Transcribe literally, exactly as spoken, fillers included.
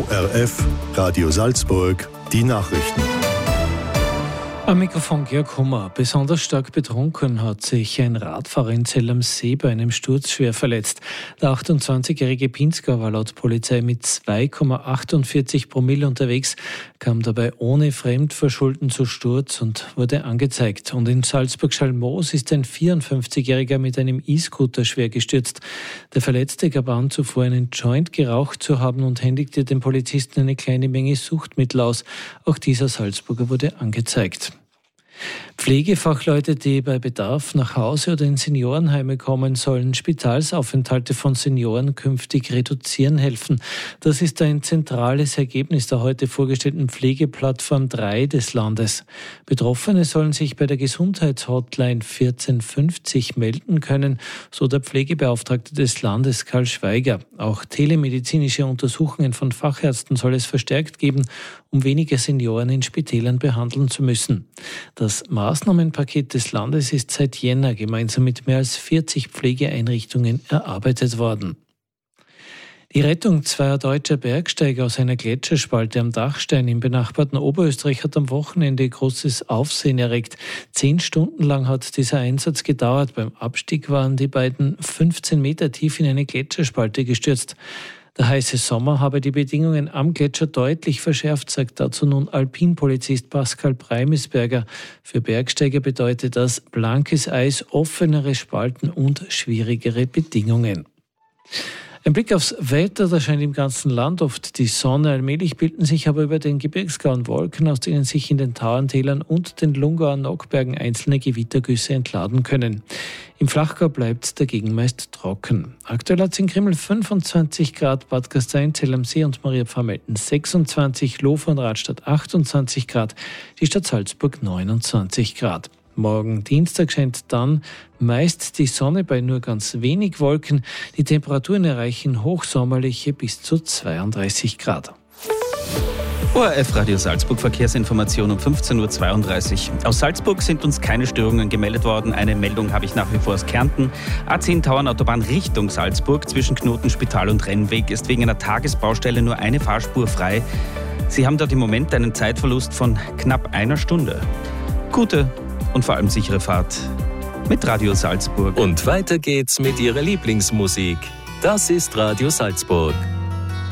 O R F, Radio Salzburg, die Nachrichten. Am Mikrofon Georg Hummer. Besonders stark betrunken hat sich ein Radfahrer in Zell am See bei einem Sturz schwer verletzt. Der achtundzwanzigjährige Pinzgauer war laut Polizei mit zwei Komma achtundvierzig Promille unterwegs, kam dabei ohne Fremdverschulden zu Sturz und wurde angezeigt. Und in Salzburg-Schalmoos ist ein vierundfünfzigjähriger mit einem E-Scooter schwer gestürzt. Der Verletzte gab an, zuvor einen Joint geraucht zu haben und händigte dem Polizisten eine kleine Menge Suchtmittel aus. Auch dieser Salzburger wurde angezeigt. Pflegefachleute, die bei Bedarf nach Hause oder in Seniorenheime kommen, sollen Spitalsaufenthalte von Senioren künftig reduzieren helfen. Das ist ein zentrales Ergebnis der heute vorgestellten Pflegeplattform drei des Landes. Betroffene sollen sich bei der Gesundheitshotline vierzehn fünfzig melden können, so der Pflegebeauftragte des Landes Karl Schweiger. Auch telemedizinische Untersuchungen von Fachärzten soll es verstärkt geben, um weniger Senioren in Spitälern behandeln zu müssen. Das Maßnahmenpaket des Landes ist seit Jänner gemeinsam mit mehr als vierzig Pflegeeinrichtungen erarbeitet worden. Die Rettung zweier deutscher Bergsteiger aus einer Gletscherspalte am Dachstein im benachbarten Oberösterreich hat am Wochenende großes Aufsehen erregt. Zehn Stunden lang hat dieser Einsatz gedauert. Beim Abstieg waren die beiden fünfzehn Meter tief in eine Gletscherspalte gestürzt. Der heiße Sommer habe die Bedingungen am Gletscher deutlich verschärft, sagt dazu nun Alpinpolizist Pascal Breimesberger. Für Bergsteiger bedeutet das blankes Eis, offenere Spalten und schwierigere Bedingungen. Ein Blick aufs Wetter, da scheint im ganzen Land oft die Sonne. Allmählich bilden sich aber über den Gebirgsgauern Wolken, aus denen sich in den Tauerntälern und den Lungauer Nockbergen einzelne Gewittergüsse entladen können. Im Flachgau bleibt dagegen meist trocken. Aktuell hat es in Krimml fünfundzwanzig Grad, Bad Gastein, Zell am See und Maria Pfarrmelden sechsundzwanzig, Lof und Radstadt achtundzwanzig Grad, die Stadt Salzburg neunundzwanzig Grad. Morgen Dienstag scheint dann meist die Sonne bei nur ganz wenig Wolken. Die Temperaturen erreichen hochsommerliche bis zu zweiunddreißig Grad. O R F Radio Salzburg Verkehrsinformation um fünfzehn Uhr zweiunddreißig. Aus Salzburg sind uns keine Störungen gemeldet worden. Eine Meldung habe ich nach wie vor aus Kärnten. A zehn Tauernautobahn Richtung Salzburg zwischen Knotenspital und Rennweg ist wegen einer Tagesbaustelle nur eine Fahrspur frei. Sie haben dort im Moment einen Zeitverlust von knapp einer Stunde. Gute und vor allem sichere Fahrt mit Radio Salzburg. Und weiter geht's mit Ihrer Lieblingsmusik. Das ist Radio Salzburg.